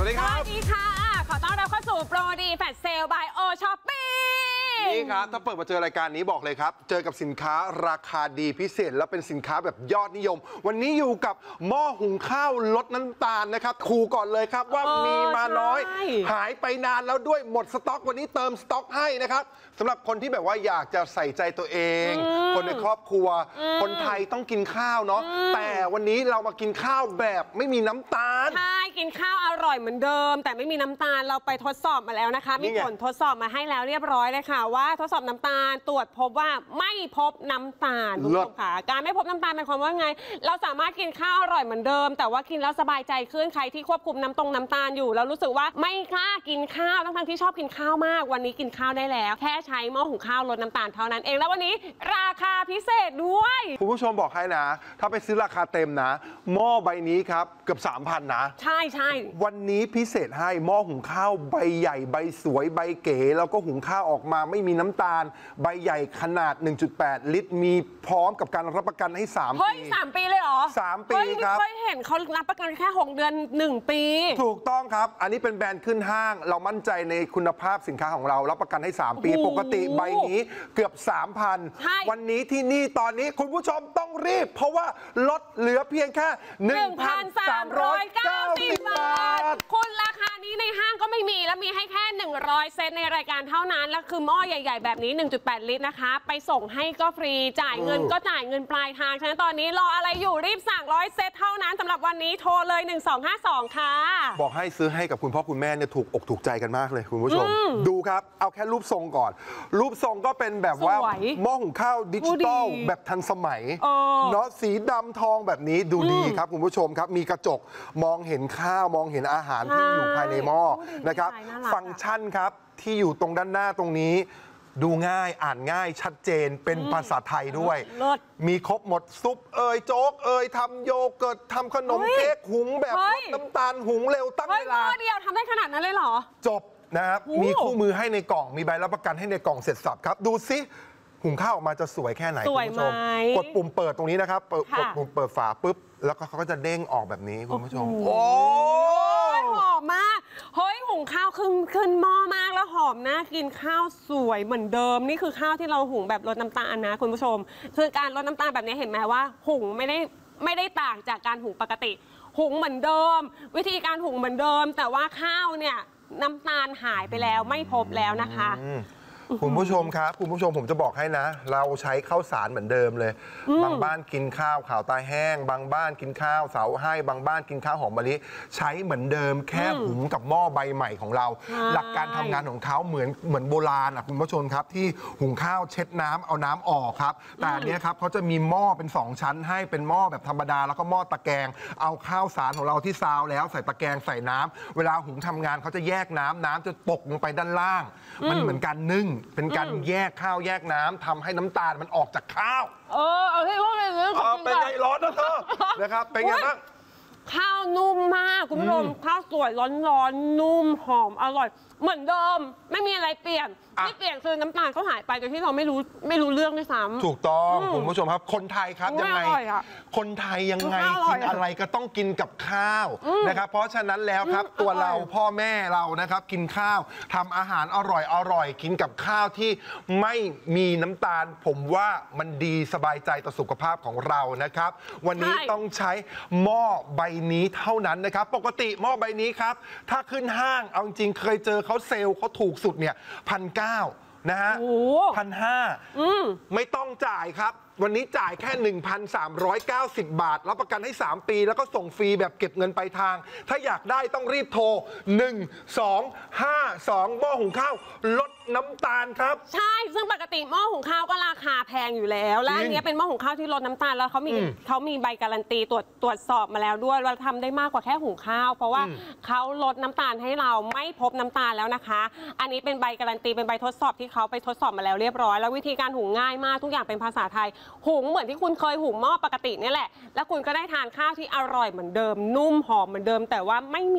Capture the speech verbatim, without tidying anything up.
ดีครับสวัสดีค่ะขอต้อนรับเข้าสู่โปรดีแฟลชเซลบายโอช้อปปี้นี่ครับถ้าเปิดมาเจอรายการนี้บอกเลยครับเจอกับสินค้าราคาดีพิเศษและเป็นสินค้าแบบยอดนิยมวันนี้อยู่กับหม้อหุงข้าวลดน้ำตาลนะครับครูก่อนเลยครับว่ามีมาน้อยหายไปนานแล้วด้วยหมดสต็อกวันนี้เติมสต็อกให้นะครับสำหรับคนที่แบบว่าอยากจะใส่ใจตัวเอง คนในครอบครัวคนไทยต้องกินข้าวเนาะแต่วันนี้เรามากินข้าวแบบไม่มีน้ำตาลใช่กินข้าวอร่อยเหมือนเดิมแต่ไม่มีน้ำตาลเราไปทดสอบมาแล้วนะคะมีผลทดสอบมาให้แล้วเรียบร้อยเลยค่ะว่าทดสอบน้ำตาลตรวจพบว่าไม่พบน้ำตาลคุณผู้ชมค่ะการไม่พบน้ำตาลเป็นความว่าไงเราสามารถกินข้าวอร่อยเหมือนเดิมแต่ว่ากินแล้วสบายใจขึ้นใครที่ควบคุมน้ำตรงน้ำตาลอยู่แล้วรู้สึกว่าไม่กล้ากินข้าวทั้งๆที่ชอบกินข้าวมากวันนี้กินข้าวได้แล้วแค่ใช้หม้อหุงข้าวลดน้ำตาลเท่านั้นเองแล้ววันนี้ราคาพิเศษด้วยคุณผู้ชมบอกให้นะถ้าไปซื้อราคาเต็มนะหม้อใบนี้ครับเกือบ สามพัน นะใช่ใช่วันนี้พิเศษให้หม้อหุงข้าวใบใหญ่ใบสวยใบเก๋แล้วก็หุงข้าวออกมาไม่มีน้ำตาลใบใหญ่ขนาด หนึ่งจุดแปด ลิตรมีพร้อมกับการรับประกันให้สามปีเฮ้ยสามปีเลยเหรอสามปีครับเคยเห็นเขารับประกันแค่หกเดือนหนึ่งปีถูกต้องครับอันนี้เป็นแบรนด์ขึ้นห้างเรามั่นใจในคุณภาพสินค้าของเรารับประกันให้สามปีปกติใบนี้เกือบ สามพัน วันนี้ที่นี่ตอนนี้คุณผู้ชมต้องรีบเพราะว่าลดเหลือเพียงแค่ หนึ่งพันสามร้อยเก้าสิบ บาทคุณราคานี้ในห้างก็ไม่มีแล้วมีให้แค่หนึ่งร้อยเซตในรายการเท่านั้นแล้วคือหม้อใหญ่ๆแบบนี้ หนึ่งจุดแปด ลิตรนะคะไปส่งให้ก็ฟรีจ่ายเงินก็จ่ายเงินปลายทางฉะนั้นตอนนี้รออะไรอยู่รีบสั่งร้อยเซตเท่านั้นสำหรับวันนี้โทรเลยหนึ่งสองห้าสองค่ะบอกให้ซื้อให้กับคุณพ่อคุณแม่เนี่ยถูกอกถูกใจกันมากเลยคุณผู้ชมดูครับเอาแค่รูปทรงก่อนรูปทรงก็เป็นแบบว่าหม้อหุงข้าวดิจิตอลแบบทันสมัยเนาะสีดำทองแบบนี้ดูดีครับคุณผู้ชมครับมีกระจกมองเห็นข้าวมองเห็นอาหารที่อยู่ภายในหม้อนะครับฟังก์ชันครับที่อยู่ตรงด้านหน้าตรงนี้ดูง่ายอ่านง่ายชัดเจนเป็นภาษาไทยด้วยมีครบหมดซุปเอยโจ๊กเอยทำโยเกิร์ตทำขนมเค้กหุงแบบลดน้ำตาลหุงเร็วตั้งเวลาเดียวทำได้ขนาดนั้นเลยเหรอจบนะครับมีคู่มือให้ในกล่องมีใบรับประกันให้ในกล่องเสร็จสับครับดูซิหุงข้าวออกมาจะสวยแค่ไหนคุณผู้ชมกดปุ่มเปิดตรงนี้นะครับกดปุ่มเปิดฝาปุ๊บแล้วก็เขาก็จะเด้งออกแบบนี้คุณผู้ชมโอ้ยหอมมากเฮ้ยหุงข้าวขึ้นขึ้นหม้อมากแล้วหอมน่ากินข้าวสวยเหมือนเดิมนี่คือข้าวที่เราหุงแบบลดน้ำตาลนะคุณผู้ชมคือการลดน้ำตาลแบบนี้เห็นไหมว่าหุงไม่ได้ไม่ได้ต่างจากการหุงปกติหุงเหมือนเดิมวิธีการหุงเหมือนเดิมแต่ว่าข้าวเนี่ยน้ำตาลหายไปแล้วไม่พบแล้วนะคะคุณผู้ชมครับคุณผู้ชมผมจะบอกให้นะเราใช้ข้าวสารเหมือนเดิมเลยบางบ้านกินข้าวขาวตาแห้งบางบ้านกินข้าวเสาให้บางบ้านกินข้าวหอมมะลิใช้เหมือนเดิมแค่หุงกับหม้อใบใหม่ของเราหลักการทำงานของเขาเหมือนเหมือนโบราณอ่ะคุณผู้ชมครับที่หุงข้าวเช็ดน้ำเอาน้ำออกครับแต่อันนี้ครับเขาจะมีหม้อเป็นสองชั้นให้เป็นหม้อแบบธรรมดาแล้วก็หม้อตะแกรงเอาข้าวสารของเราที่ซาวแล้วใส่ตะแกรงใส่น้ำเวลาหุงทำงานเขาจะแยกน้ำน้ำจะตกลงไปด้านล่างมันเหมือนการนึ่งเป็นการแยกข้าวแยกน้ำทำให้น้ำตาลมันออกจากข้าวเออเอาที่ว่าเลยเป็นไงร้อนนะเธอนะครับเป็นไงบ้างข้าวนุ่มมากคุณผู้ชมข้าวสวยร้อนๆนุ่มหอมอร่อยเหมือนเดิมไม่มีอะไรเปลี่ยนที่เปลี่ยนคือน้ำตาลเขาหายไปโดยที่เราไม่รู้ไม่รู้เรื่องด้วยซ้ำถูกต้องคุณผู้ชมครับคนไทยครับยังไงคนไทยยังไงกินอะไรก็ต้องกินกับข้าวนะครับเพราะฉะนั้นแล้วครับตัวเราพ่อแม่เรานะครับกินข้าวทำอาหารอร่อยอร่อยกินกับข้าวที่ไม่มีน้ำตาลผมว่ามันดีสบายใจต่อสุขภาพของเรานะครับวันนี้ต้องใช้หม้อใบนี้เท่านั้นนะครับปกติหม้อใบนี้ครับถ้าขึ้นห้างเอาจริงเคยเจอเขาเซลล์เขาถูกสุดเนี่ยพันเก้านะฮะพันห้าไม่ต้องจ่ายครับวันนี้จ่ายแค่ หนึ่งพันสามร้อยเก้าสิบ บาทรับประกันให้สามปีแล้วก็ส่งฟรีแบบเก็บเงินปลายทางถ้าอยากได้ต้องรีบโทรหนึ่ง สอง ห้า สองหม้อหุงข้าวลดน้ำตาลครับใช่ซึ่งปกติหม้อหุงข้าวก็ราคาแพงอยู่แล้วและอันนี้เป็นหม้อหุงข้าวที่ลดน้ำตาลแล้วเขามีเขามีใบการันตีตรวจตรวจสอบมาแล้วด้วยว่าทำได้มากกว่าแค่หุงข้าวเพราะว่าเขาลดน้ำตาลให้เราไม่พบน้ำตาลแล้วนะคะอันนี้เป็นใบการันตีเป็นใบทดสอบที่เขาไปทดสอบมาแล้วเรียบร้อยแล้ววิธีการหุงง่ายมากทุกอย่างเป็นภาษาไทยหุงเหมือนที่คุณเคยหุงหม้อปกตินี่แหละแล้วคุณก็ได้ทานข้าวที่อร่อยเหมือนเดิมนุ่มหอมเหมือนเดิมแต่ว่าไม่มี